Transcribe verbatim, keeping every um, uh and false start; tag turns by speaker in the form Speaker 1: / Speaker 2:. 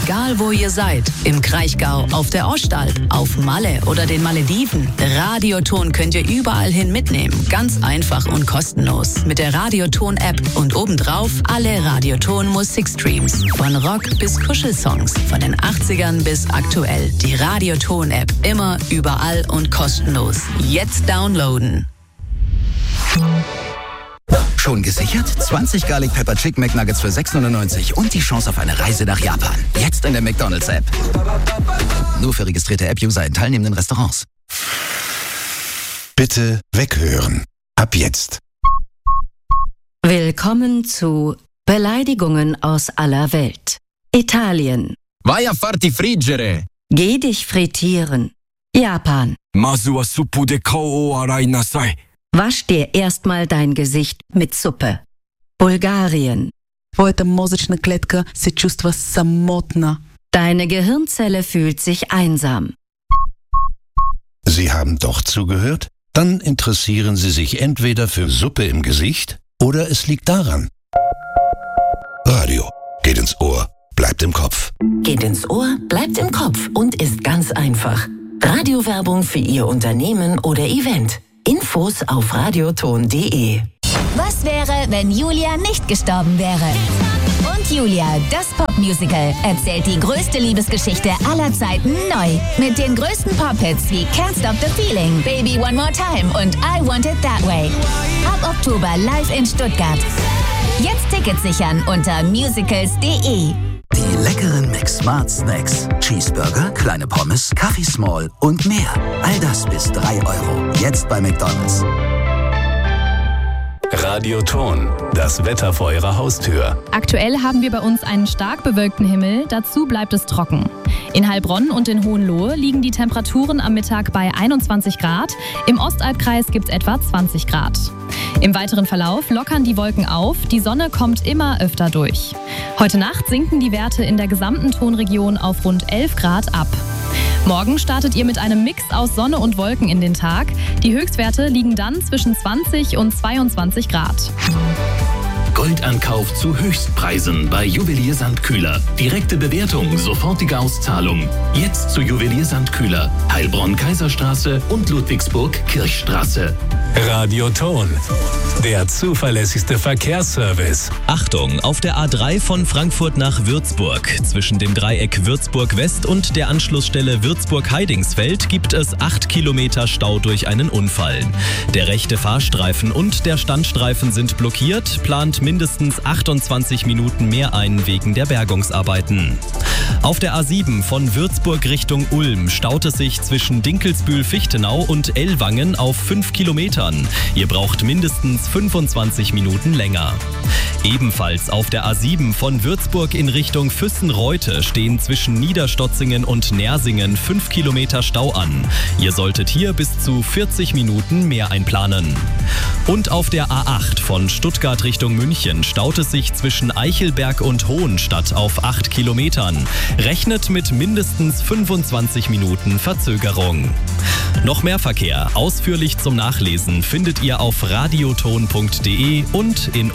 Speaker 1: Egal wo ihr seid, im Kraichgau, auf der Ostalb, auf Malle oder den Malediven, Radioton könnt ihr überall hin mitnehmen. Ganz einfach und kostenlos. Mit der Radioton-App und obendrauf alle Radioton-Musikstreams. Von Rock bis Kuschelsongs, von den achtzigern bis aktuell. Die Radioton-App immer, überall und kostenlos. Jetzt downloaden.
Speaker 2: Schon gesichert? zwanzig Garlic Pepper Chicken McNuggets für sechs neunundneunzig und die Chance auf eine Reise nach Japan. Jetzt in der McDonald's-App. Nur für registrierte App-User in teilnehmenden Restaurants.
Speaker 3: Bitte weghören. Ab jetzt.
Speaker 4: Willkommen zu Beleidigungen aus aller Welt. Italien.
Speaker 5: Vai a farti friggere.
Speaker 4: Geh dich frittieren. Japan.
Speaker 5: Masu wa suppu de kao o arai nasai.
Speaker 4: Wasch dir erstmal dein Gesicht mit Suppe. Bulgarien.
Speaker 6: Твоята мозъчна клетка се чувства самотна.
Speaker 4: Deine Gehirnzelle fühlt sich einsam.
Speaker 3: Sie haben doch zugehört? Dann interessieren Sie sich entweder für Suppe im Gesicht oder es liegt daran. Radio geht ins Ohr, bleibt im Kopf.
Speaker 7: Geht ins Ohr, bleibt im Kopf und ist ganz einfach. Radiowerbung für Ihr Unternehmen oder Event. Infos auf radioton punkt de.
Speaker 8: Was wäre, wenn Julia nicht gestorben wäre? Und Julia, das Popmusical, erzählt die größte Liebesgeschichte aller Zeiten neu. Mit den größten Pop-Hits wie Can't Stop the Feeling, Baby One More Time und I Want It That Way. Ab Oktober live in Stuttgart. Jetzt Tickets sichern unter musicals punkt de.
Speaker 2: Die leckeren Mix Smart Snacks. Cheeseburger, kleine Pommes, Kaffee Small und mehr. All das bis drei Euro. Jetzt bei McDonald's.
Speaker 9: Radioton, das Wetter vor Ihrer Haustür.
Speaker 10: Aktuell haben wir bei uns einen stark bewölkten Himmel, dazu bleibt es trocken. In Heilbronn und in Hohenlohe liegen die Temperaturen am Mittag bei einundzwanzig Grad, im Ostalbkreis gibt es etwa zwanzig Grad. Im weiteren Verlauf lockern die Wolken auf, die Sonne kommt immer öfter durch. Heute Nacht sinken die Werte in der gesamten Tonregion auf rund elf Grad ab. Morgen startet ihr mit einem Mix aus Sonne und Wolken in den Tag. Die Höchstwerte liegen dann zwischen zwanzig und zweiundzwanzig Grad.
Speaker 9: Goldankauf zu Höchstpreisen bei Juwelier Sandkühler. Direkte Bewertung, sofortige Auszahlung. Jetzt zu Juwelier Sandkühler, Heilbronn-Kaiserstraße und Ludwigsburg-Kirchstraße.
Speaker 11: Radioton, der zuverlässigste Verkehrsservice.
Speaker 12: Achtung, auf der A drei von Frankfurt nach Würzburg. Zwischen dem Dreieck Würzburg West und der Anschlussstelle Würzburg-Heidingsfeld gibt es acht Kilometer Stau durch einen Unfall. Der rechte Fahrstreifen und der Standstreifen sind blockiert, plant mindestens achtundzwanzig Minuten mehr ein wegen der Bergungsarbeiten. Auf der A sieben von Würzburg Richtung Ulm staut es sich zwischen Dinkelsbühl-Fichtenau und Ellwangen auf fünf Kilometern. Ihr braucht mindestens fünfundzwanzig Minuten länger. Ebenfalls auf der A sieben von Würzburg in Richtung Füssen-Reutte stehen zwischen Niederstotzingen und Nersingen fünf Kilometer Stau an. Ihr solltet hier bis zu vierzig Minuten mehr einplanen. Und auf der A acht von Stuttgart Richtung München staut es sich zwischen Eichelberg und Hohenstadt auf acht Kilometern. Rechnet mit mindestens fünfundzwanzig Minuten Verzögerung. Noch mehr Verkehr, ausführlich zum Nachlesen, findet ihr auf radioton punkt de und in